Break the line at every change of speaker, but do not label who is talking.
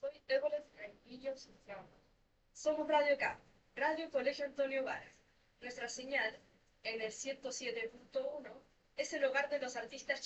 Soy Éboles Tranquillo Santiago. Somos Radio K, Radio Colegio Antonio Varas. Nuestra señal, en el 107.1, es el hogar de los artistas